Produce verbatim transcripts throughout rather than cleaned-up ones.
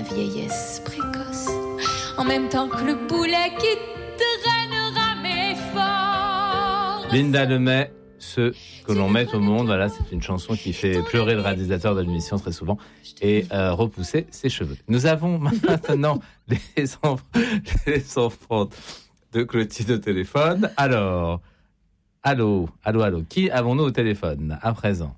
ma vieillesse précoce, en même temps que le boulet qui drainera mes efforts. Linda Lemay, ce que l'on met au monde, voilà, c'est une chanson qui fait pleurer le réalisateur de l'émission très souvent et euh, repousser ses cheveux. Nous avons maintenant les enfants, les enfants de Clotilde au téléphone. Alors, allô, allô, allô, qui avons-nous au téléphone à présent?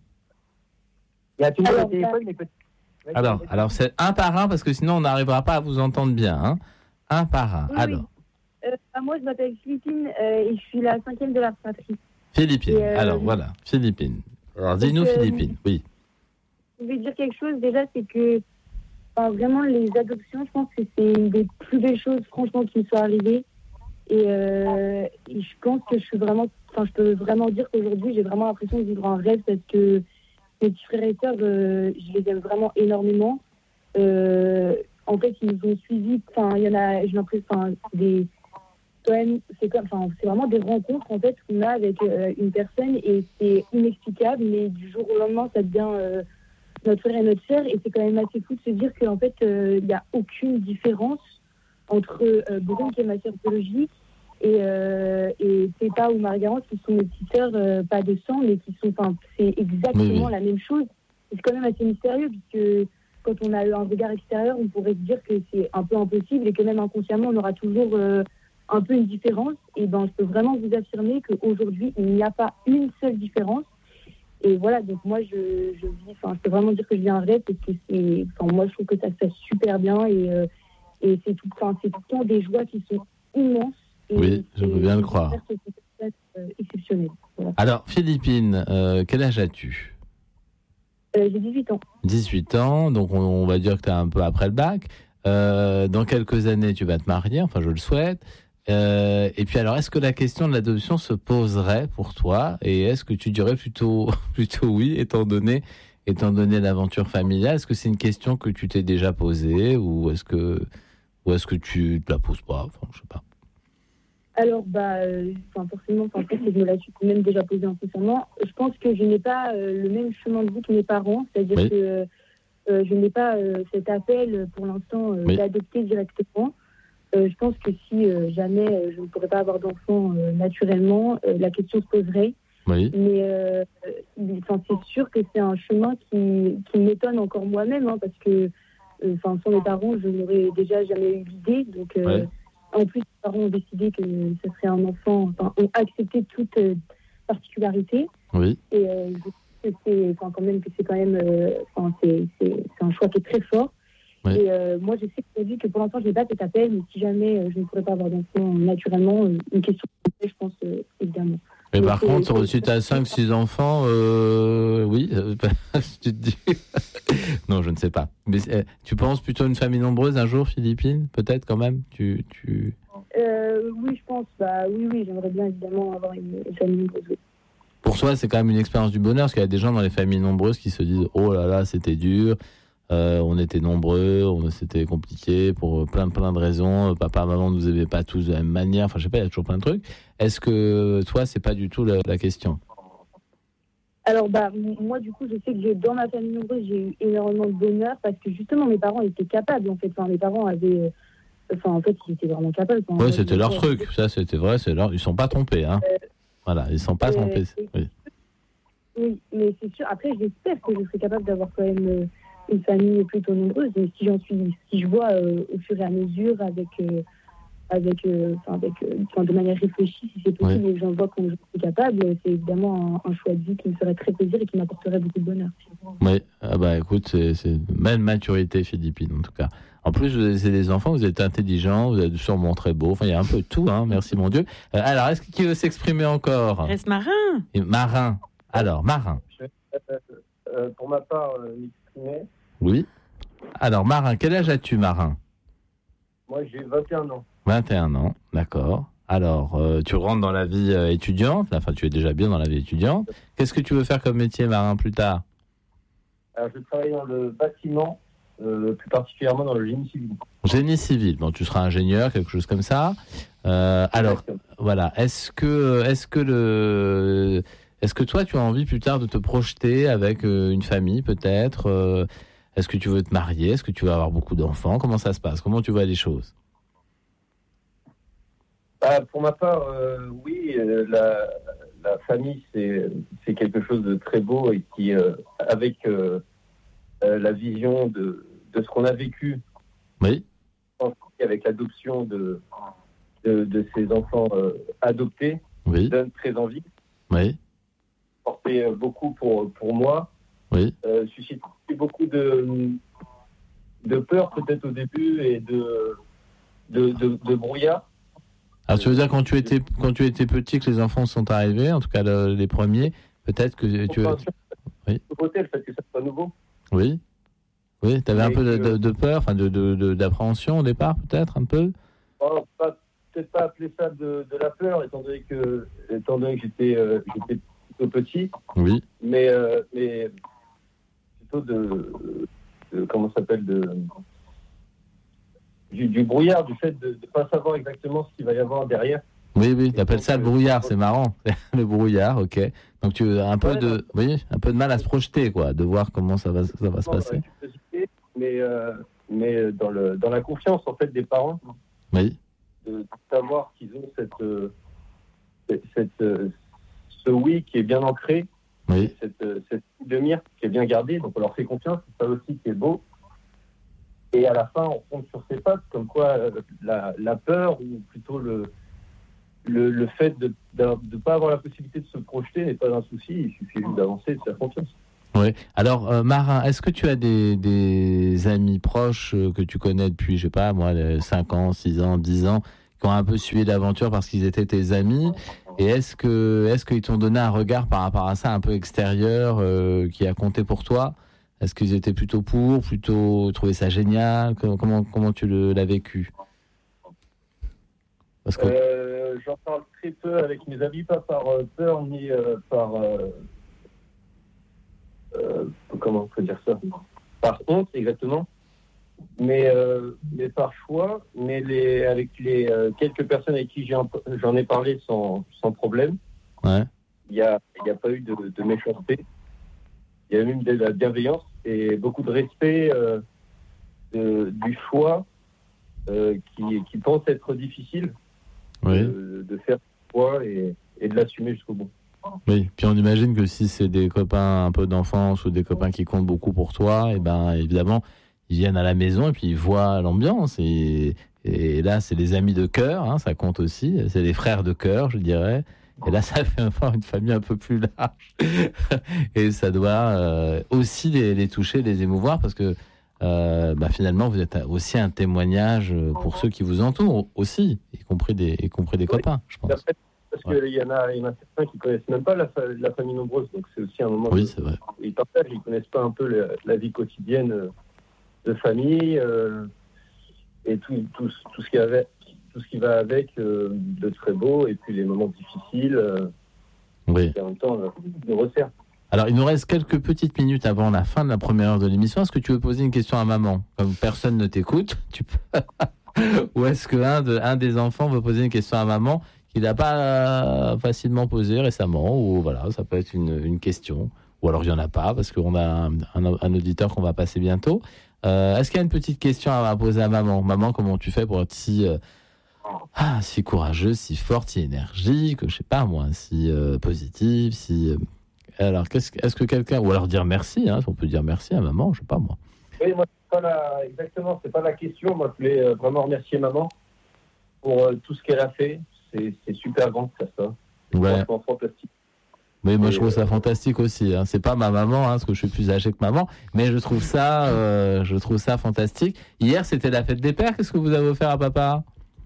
Il y a tout le monde au téléphone, mais peut-être. Alors, alors c'est un par un parce que sinon on n'arrivera pas à vous entendre bien. Hein. Un par un. Oui, alors. Oui. Euh, moi, je m'appelle Philippine euh, et je suis la cinquième de la fratrie. Philippine. Et, euh, alors voilà, Philippine. Alors dis-nous euh, Philippine. Oui. Je vais dire quelque chose déjà, c'est que enfin, vraiment les adoptions, je pense que c'est une des plus belles choses, franchement, qui me sont arrivées. Et, euh, et je pense que je suis vraiment, enfin, je peux vraiment dire qu'aujourd'hui, j'ai vraiment l'impression de vivre un rêve parce que mes petits frères et sœurs, euh, je les aime vraiment énormément. Euh, en fait, ils nous ont suivis. Enfin, il y en a, j'ai l'impression, enfin, des, quand même, c'est comme, enfin, c'est vraiment des rencontres en fait qu'on a avec euh, une personne et c'est inexplicable. Mais du jour au lendemain, ça devient euh, notre frère et notre sœur et c'est quand même assez fou de se dire qu'en fait, il euh, n'y a aucune différence entre euh, Brune qui est ma sœur biologique et, euh, et Péppa ou Marguerite qui sont mes petites sœurs, euh, pas de sang, mais qui sont, enfin, c'est exactement oui, oui. la même chose. C'est quand même assez mystérieux puisque quand on a eu un regard extérieur, on pourrait se dire que c'est un peu impossible et que même inconsciemment, on aura toujours euh, un peu une différence. Et ben, je peux vraiment vous affirmer qu'aujourd'hui, il n'y a pas une seule différence. Et voilà, donc moi, je, je vis, enfin, je peux vraiment dire que je vis un rêve parce que c'est, enfin, moi, je trouve que ça se fait super bien et, euh, et c'est tout, enfin, c'est tout le temps des joies qui sont immenses. Et oui, je veux bien le croire. C'est euh, exceptionnel. Voilà. Alors, Philippine, euh, quel âge as-tu? euh, J'ai dix-huit ans. dix-huit ans, donc on, on va dire que tu es un peu après le bac. Euh, dans quelques années, tu vas te marier, enfin je le souhaite. Euh, et puis alors, est-ce que la question de l'adoption se poserait pour toi? Et est-ce que tu dirais plutôt, plutôt oui, étant donné, étant donné l'aventure familiale? Est-ce que c'est une question que tu t'es déjà posée ou est-ce que, ou est-ce que tu te la poses pas? Enfin, je sais pas. Alors, bah, euh, forcément, en fait, je me la suis même déjà posée incessamment. Je pense que je n'ai pas euh, le même chemin de vie que mes parents, c'est-à-dire oui. que euh, je n'ai pas euh, cet appel pour l'instant euh, oui. d'adopter directement. Euh, je pense que si euh, jamais euh, je ne pourrais pas avoir d'enfant euh, naturellement, euh, la question se poserait. Oui. Mais euh, c'est sûr que c'est un chemin qui, qui m'étonne encore moi-même, hein, parce que euh, sans mes parents, je n'aurais déjà jamais eu l'idée. Donc, euh, oui. En plus, les parents ont décidé que ce serait un enfant, enfin, ont accepté toute euh, particularité. Oui. Et euh, je trouve que c'est, enfin, quand même, que c'est quand même, euh, enfin, c'est, c'est, c'est un choix qui est très fort. Oui. Et euh, moi, je sais que, que pour l'instant, je n'ai pas cet appel, mais si jamais euh, je ne pourrais pas avoir d'enfant naturellement, euh, une question, je pense, euh, évidemment. Mais donc, par euh, contre, euh, si tu as cinq six enfants, euh, oui, euh, tu te dis... non, je ne sais pas. Mais euh, tu penses plutôt une famille nombreuse un jour, Philippine? Peut-être quand même tu, tu... Euh, Oui, je pense. Bah, oui, oui, j'aimerais bien évidemment avoir une, une famille nombreuse. Pour toi, c'est quand même une expérience du bonheur, parce qu'il y a des gens dans les familles nombreuses qui se disent « Oh là là, c'était dur, euh, on était nombreux, on, c'était compliqué pour plein, plein de raisons, papa, maman ne nous aimaient pas tous de la même manière. » Enfin, je sais pas, il y a toujours plein de trucs. Est-ce que toi, c'est pas du tout la, la question? Alors, bah, moi, du coup, je sais que j'ai, dans ma famille nombreuse, j'ai eu énormément de bonheur parce que justement, mes parents étaient capables, en fait. Enfin, mes parents avaient... Enfin, en fait, ils étaient vraiment capables. Oui, c'était leur truc. Ça, c'était vrai. C'est leur... Ils ne sont pas trompés. Hein. Euh, voilà, ils ne sont pas euh, trompés. Oui. oui, mais c'est sûr. Après, j'espère que je serai capable d'avoir quand même une famille plutôt nombreuse. Mais si j'en suis... Si je vois euh, au fur et à mesure, avec... Euh, avec, euh, avec euh, de manière réfléchie, si c'est possible, oui. Et que j'en vois quand je suis capable, c'est évidemment un, un choix de vie qui me ferait très plaisir et qui m'apporterait beaucoup de bonheur. Oui, ah bah écoute, c'est, c'est même maturité Philippine en tout cas. En plus, vous avez des enfants, vous êtes intelligents, vous êtes sûrement très beaux, enfin il y a un peu de tout, hein, merci mon Dieu. Euh, alors, est-ce qu'il veut s'exprimer encore? Reste Marin. Et Marin, alors Marin. Je vais, euh, euh, pour ma part, euh, m'exprimer. Oui. Alors Marin, quel âge as-tu Marin? Moi j'ai vingt et un ans. vingt et un ans, d'accord. Alors, euh, tu rentres dans la vie euh, étudiante, enfin tu es déjà bien dans la vie étudiante. Qu'est-ce que tu veux faire comme métier, Marin, plus tard? Alors, je travaille dans le bâtiment, euh, plus particulièrement dans le génie civil. Génie civil, bon, tu seras ingénieur, quelque chose comme ça. Euh, alors, voilà, est-ce que, est-ce que le, est-ce que toi, tu as envie plus tard de te projeter avec euh, une famille, peut-être euh, Est-ce que tu veux te marier? Est-ce que tu veux avoir beaucoup d'enfants? Comment ça se passe? Comment tu vois les choses? Bah, pour ma part, euh, oui, euh, la, la famille, c'est, c'est quelque chose de très beau et qui, euh, avec euh, euh, la vision de, de ce qu'on a vécu, Oui. avec l'adoption de, de, de ces enfants euh, adoptés, Oui. donne très envie. Oui. Porter beaucoup pour, pour moi, Oui. euh, suscite beaucoup de, de peur peut-être au début et de, de, de, de brouillard. Alors tu veux dire quand tu étais quand tu étais petit que les enfants sont arrivés, en tout cas le, les premiers, peut-être que tu Enfin, oui. Côté, le fait que ça soit nouveau. Oui. Oui, tu avais un Et peu de, que- de, de peur, enfin de, de, de d'appréhension au départ peut-être un peu. Oh, pas, peut-être pas appeler ça de, de la peur, étant donné que, étant donné que j'étais, euh, j'étais plutôt petit, Oui. mais, euh, mais plutôt de, de comment ça s'appelle, de, du, du brouillard, du fait de ne pas savoir exactement ce qu'il va y avoir derrière. Oui, oui, tu appelles ça le brouillard, c'est marrant. Le brouillard, ok. Donc tu as un peu Ouais, de, non. oui, un peu de mal à se projeter, quoi, de voir comment ça va, ça va se Dans la passer. curiosité, mais, euh, mais dans, le, dans la confiance en fait des parents, Oui, de savoir qu'ils ont cette, euh, cette, cette, euh, ce oui qui est bien ancré, oui, cette, euh, cette demi-mire qui est bien gardée, donc on leur fait confiance, c'est ça aussi qui est beau. Et à la fin, on tombe sur ses pattes, comme quoi euh, la, la peur, ou plutôt le, le, le fait de ne pas avoir la possibilité de se projeter n'est pas un souci, il suffit juste d'avancer et de faire confiance. oui. Alors, euh, Marin, est-ce que tu as des, des amis proches euh, que tu connais depuis, je sais pas, moi, cinq ans, six ans, dix ans, qui ont un peu suivi l'aventure parce qu'ils étaient tes amis? Et est-ce que, est-ce qu'ils t'ont donné un regard par rapport à ça un peu extérieur euh, qui a compté pour toi? Est-ce qu'ils étaient plutôt pour, plutôt trouvé ça génial? Comment, comment, comment tu le, l'as vécu? Parce que, Euh, j'en parle très peu avec mes amis, pas par euh, peur ni euh, par euh, euh, comment on peut dire ça, par honte exactement, mais euh, mais par choix. Mais les avec les euh, quelques personnes avec qui j'en, j'en ai parlé sans sans problème, ouais, il y a il y a pas eu de, de méchanceté, il y a même de la bienveillance et beaucoup de respect euh, de, du choix euh, qui qui pense être difficile. oui. De, de faire ce choix et, et de l'assumer jusqu'au bout. Oui, puis on imagine que si c'est des copains un peu d'enfance ou des copains qui comptent beaucoup pour toi, et ben évidemment, ils viennent à la maison et puis ils voient l'ambiance. Et, et là, c'est des amis de cœur, hein, ça compte aussi. C'est des frères de cœur, je dirais. Et là, ça fait avoir une famille un peu plus large. Et ça doit euh, aussi les, les toucher, les émouvoir, parce que euh, bah, finalement, vous êtes aussi un témoignage pour ceux qui vous entourent aussi, y compris des, y compris des Oui. copains, je pense. Après, parce qu'il Ouais. y en a, il y en a certains qui connaissent même pas la, fa- la famille nombreuse, donc c'est aussi un moment. Oui, de- c'est vrai. Ils partagent, ils connaissent pas un peu la, la vie quotidienne euh, de famille euh, et tout, tout, tout ce qui avait, tout ce qui va avec euh, de très beau, et puis les moments difficiles, euh, Oui. et en même temps euh, de resserre. Alors, il nous reste quelques petites minutes avant la fin de la première heure de l'émission. Est-ce que tu veux poser une question à maman? Comme personne ne t'écoute, tu peux. Ou est-ce qu'un de, un des enfants veut poser une question à maman qu'il n'a pas euh, facilement posée récemment? Ou voilà, ça peut être une, une question. Ou alors il n'y en a pas, parce qu'on a un, un, un auditeur qu'on va passer bientôt. Euh, est-ce qu'il y a une petite question à, à poser à maman? Maman, comment tu fais pour être si, euh, ah, si courageuse, si forte, si énergique, je sais pas moi, si euh, positive, si... Euh, alors, qu'est-ce, est-ce que quelqu'un... Ou alors dire merci, hein, on peut dire merci à maman, je sais pas moi. Oui, moi, c'est pas la, exactement, c'est pas la question. Moi, je voulais euh, vraiment remercier maman pour euh, tout ce qu'elle a fait. C'est, c'est super grand de faire ça. C'est Ouais. franchement fantastique. Mais moi, Et je trouve ça euh, fantastique aussi. Hein. C'est pas ma maman, hein, parce que je suis plus âgé que maman, mais je trouve ça, euh, je trouve ça fantastique. Hier, c'était la fête des pères. Qu'est-ce que vous avez offert à papa?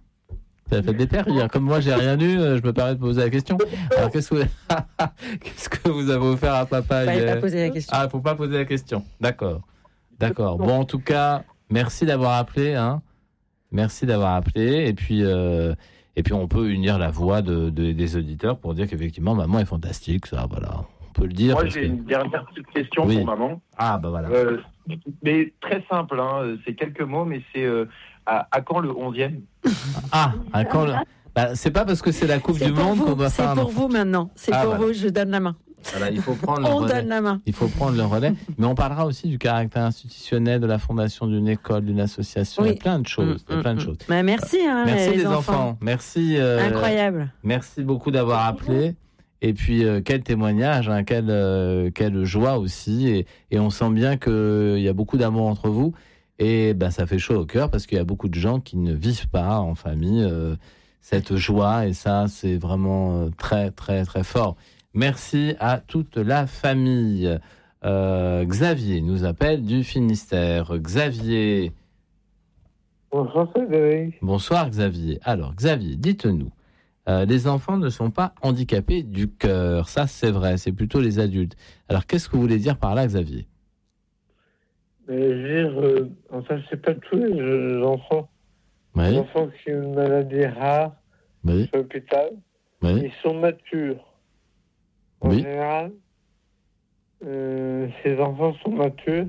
C'est la fête des pères hier. Comme moi, j'ai rien eu, euh, je me permets de poser la question. Alors, qu'est-ce que vous, qu'est-ce que vous avez offert à papa Fallait hier? pas poser la question. Ah, faut pas poser la question. D'accord, d'accord. Bon, en tout cas, merci d'avoir appelé. Hein. Merci d'avoir appelé. Et puis. Euh, Et puis on peut unir la voix de, de, des auditeurs pour dire qu'effectivement maman est fantastique, ça, voilà, on peut le dire. Moi, parce j'ai que... une dernière petite question Oui. pour maman. Ah bah voilà. Euh, mais très simple, hein, c'est quelques mots, mais c'est euh, à, à quand le onzième? Ah, un camp- bah, c'est pas parce que c'est la Coupe C'est du pour Monde vous, qu'on doit c'est faire un pour enfant. vous maintenant. C'est Ah, pour voilà. vous, je donne la main. Voilà, il faut prendre le On relais. donne la main. Il faut prendre le relais. Mais on parlera aussi du caractère institutionnel de la fondation d'une école, d'une association. Oui. Il y a plein de choses. Il y a plein de choses. Bah, merci, hein, Merci les, les enfants. enfants. Merci. euh, Incroyable. Merci beaucoup d'avoir appelé. Et puis, euh, quel témoignage, hein, quelle, euh, quelle joie aussi. Et, et on sent bien qu'il y a beaucoup d'amour entre vous. Et ben, ça fait chaud au cœur parce qu'il y a beaucoup de gens qui ne vivent pas en famille euh, cette joie. Et ça, c'est vraiment euh, très, très, très fort. Merci à toute la famille. Euh, Xavier nous appelle du Finistère. Xavier. Bonsoir Frédéric. Bonsoir Xavier. Alors Xavier, dites-nous, euh, les enfants ne sont pas handicapés du cœur. Ça c'est vrai, c'est plutôt les adultes. Alors qu'est-ce que vous voulez dire par là Xavier ? Mais je veux dire, euh, enfin, c'est pas tous les euh, enfants. Oui. Les enfants qui ont une maladie rare Oui. à l'hôpital, Oui. ils sont matures. En Oui. général, euh, ces enfants sont matures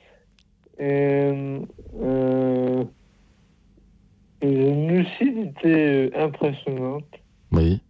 et euh, ils ont une lucidité impressionnante. Oui.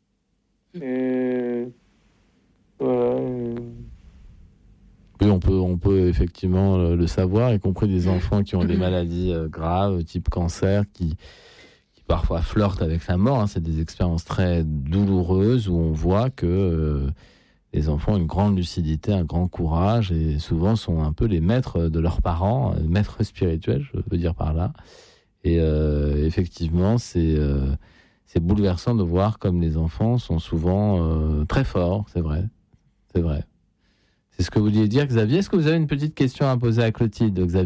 Et voilà. euh, Oui, on peut, on peut effectivement le, le savoir, y compris des enfants qui ont des maladies euh, graves, type cancer, qui, qui parfois flirtent avec la mort. Hein. C'est des expériences très douloureuses où on voit que euh, les enfants ont une grande lucidité, un grand courage et souvent sont un peu les maîtres de leurs parents, euh, maîtres spirituels, je veux dire par là. Et euh, effectivement, c'est, euh, c'est bouleversant de voir comme les enfants sont souvent euh, très forts, c'est vrai, c'est vrai. C'est ce que vous vouliez dire, Xavier. Est-ce que vous avez une petite question à poser à Clotilde, Xavier ?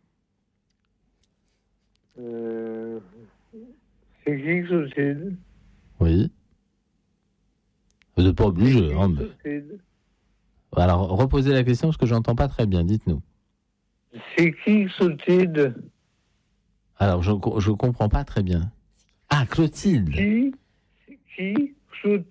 euh, c'est qui Clotilde ? Oui. Vous n'êtes pas obligé. Hein, mais... Clotilde. Alors, reposez la question parce que je n'entends pas très bien. Dites-nous. C'est qui Clotilde ? Alors, je ne comprends pas très bien. Ah, Clotilde. Qui C'est qui Clotilde ?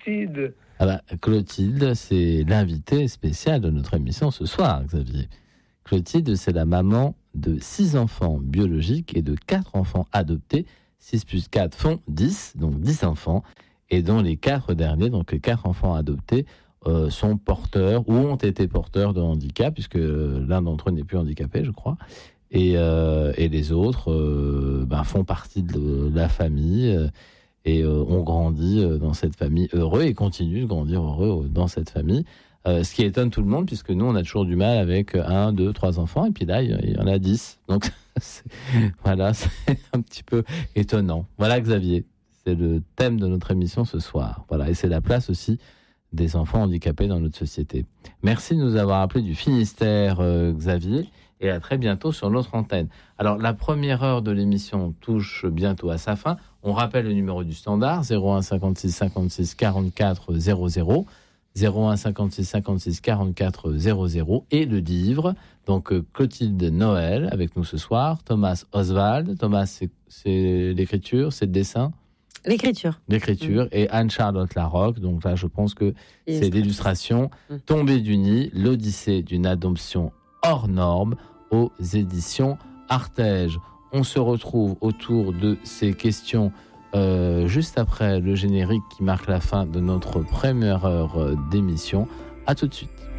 Ah bah, Clotilde, c'est l'invité spécial de notre émission ce soir, Xavier. Clotilde, c'est la maman de six enfants biologiques et de quatre enfants adoptés. six plus quatre font dix, donc dix enfants. Et dont les quatre derniers, donc les quatre enfants adoptés, euh, sont porteurs ou ont été porteurs de handicap, puisque l'un d'entre eux n'est plus handicapé, je crois. Et, euh, et les autres euh, ben, font partie de la famille euh, et euh, ont grandi euh, dans cette famille heureux et continuent de grandir heureux dans cette famille. Euh, ce qui étonne tout le monde, puisque nous, on a toujours du mal avec un, deux, trois enfants, et puis là, il y en a dix. Donc, c'est, voilà, c'est un petit peu étonnant. Voilà, Xavier, c'est le thème de notre émission ce soir. Voilà, et c'est la place aussi des enfants handicapés dans notre société. Merci de nous avoir appelé du Finistère, euh, Xavier, et à très bientôt sur notre antenne. Alors, la première heure de l'émission touche bientôt à sa fin. On rappelle le numéro du standard, zéro un cinquante-six cinquante-six quarante-quatre zéro zéro, zéro un cinquante-six cinquante-six quarante-quatre zéro zéro, et le livre, donc euh, Clotilde Noël, avec nous ce soir, Thomas Oswald. Thomas, c'est, c'est l'écriture, c'est le dessin ? L'écriture. L'écriture, mmh. Et Anne-Charlotte Larocque, donc là je pense que Et c'est l'illustration, mmh. Tombée du nid, l'Odyssée d'une adoption hors norme aux éditions Artege. On se retrouve autour de ces questions euh, juste après le générique qui marque la fin de notre première heure d'émission. À tout de suite.